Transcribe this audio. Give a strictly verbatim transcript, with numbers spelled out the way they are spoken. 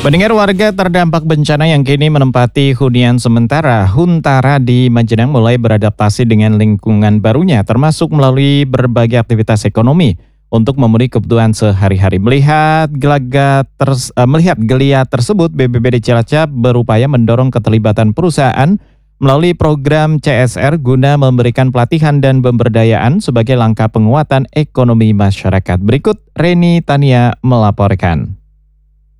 Pendengar, warga terdampak bencana yang kini menempati hunian sementara Huntara di Majenang mulai beradaptasi dengan lingkungan barunya, termasuk melalui berbagai aktivitas ekonomi untuk memenuhi kebutuhan sehari-hari. Melihat gelagat ters- eh, melihat geliat tersebut, B P B D Cilacap berupaya mendorong keterlibatan perusahaan melalui program C S R guna memberikan pelatihan dan pemberdayaan sebagai langkah penguatan ekonomi masyarakat. Berikut Reni Tania melaporkan.